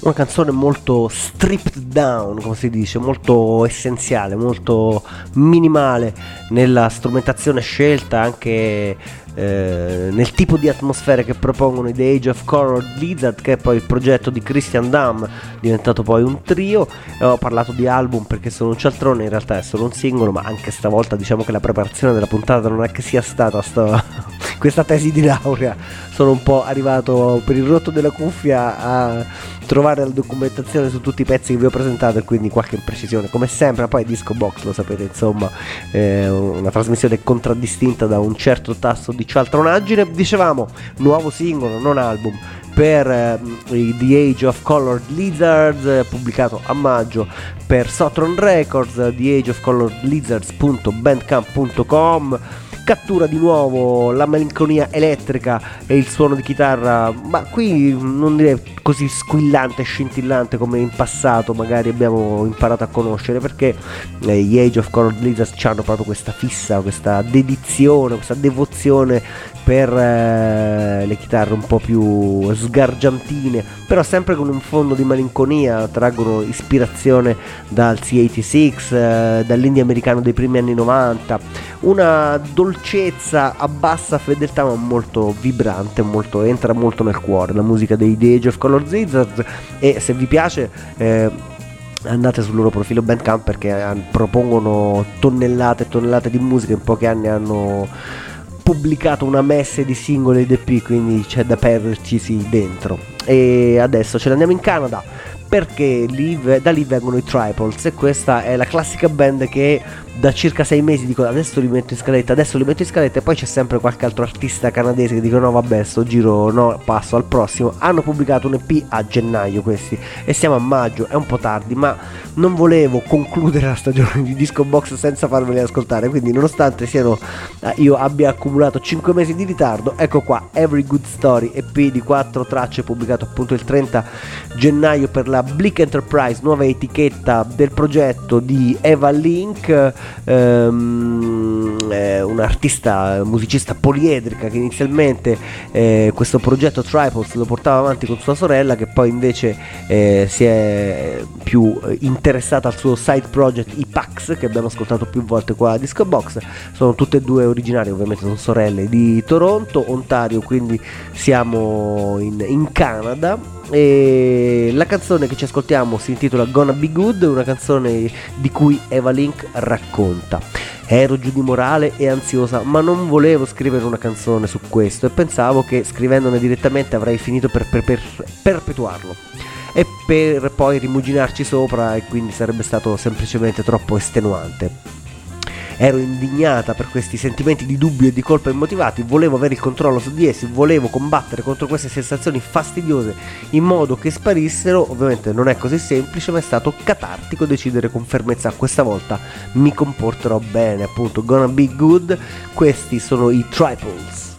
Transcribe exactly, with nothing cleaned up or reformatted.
una canzone molto stripped down, come si dice, molto essenziale, molto minimale nella strumentazione scelta, anche eh, nel tipo di atmosfere che propongono i The Age of Colored Lizard, che è poi il progetto di Christian Damm, diventato poi un trio. E ho parlato di album perché sono un cialtrone, in realtà è solo un singolo, ma anche stavolta diciamo che la preparazione della puntata non è che sia stata sta... questa tesi di laurea. Sono un po' arrivato per il rotto della cuffia a trovare la documentazione su tutti i pezzi che vi ho presentato, e quindi qualche imprecisione come sempre. Ma poi Disco Box, lo sapete, insomma, è una trasmissione contraddistinta da un certo tasso di cialtronaggine. Dicevamo, nuovo singolo, non album, per eh, The Age of Colored Lizards, eh, pubblicato a maggio per Sotron Records, the age of colored lizards punto bandcamp punto com. Cattura di nuovo la malinconia elettrica e il suono di chitarra, ma qui non direi così squillante e scintillante come in passato magari abbiamo imparato a conoscere, perché eh, gli Age of Colored Lizards hanno proprio questa fissa, questa dedizione, questa devozione per eh, le chitarre un po' più sgargiantine, però sempre con un fondo di malinconia. Traggono ispirazione dal C ottantasei, eh, dall'indie americano dei primi anni novanta, una dolcezza a bassa fedeltà ma molto vibrante, molto, entra molto nel cuore la musica dei The Age of Colored Lizards. E se vi piace eh, andate sul loro profilo Bandcamp, perché propongono tonnellate e tonnellate di musica. In pochi anni hanno pubblicato una messe di singoli ed E P, quindi c'è da perderci dentro. E adesso ce ne andiamo in Canada, perché lì, da lì vengono i Triples, e questa è la classica band che da circa sei mesi dico adesso li metto in scaletta, adesso li metto in scaletta, e poi c'è sempre qualche altro artista canadese che dico no vabbè, sto giro no, passo al prossimo. Hanno pubblicato un E P a gennaio questi, e siamo a maggio, è un po' tardi, ma non volevo concludere la stagione di Disco Box senza farveli ascoltare, quindi nonostante siano io abbia accumulato cinque mesi di ritardo, ecco qua Every Good Story, E P di quattro tracce, pubblicato appunto il trenta gennaio per la Bleak Enterprise, nuova etichetta del progetto di Eva Link, ehm, eh, un'artista musicista poliedrica che inizialmente eh, questo progetto Triples lo portava avanti con sua sorella, che poi invece eh, si è più interessata al suo side project i Pax, che abbiamo ascoltato più volte qua a Disco Box. Sono tutte e due originarie, ovviamente sono sorelle, di Toronto, Ontario, quindi siamo in, in Canada. E la canzone che ci ascoltiamo si intitola Gonna Be Good, una canzone di cui Eva Link racconta: ero giù di morale e ansiosa, ma non volevo scrivere una canzone su questo, e pensavo che scrivendone direttamente avrei finito per, per, per perpetuarlo e per poi rimuginarci sopra, e quindi sarebbe stato semplicemente troppo estenuante. Ero indignata per questi sentimenti di dubbio e di colpa immotivati, volevo avere il controllo su di essi, volevo combattere contro queste sensazioni fastidiose in modo che sparissero. Ovviamente non è così semplice, ma è stato catartico decidere con fermezza: questa volta mi comporterò bene, appunto. Gonna Be Good, questi sono i Triples.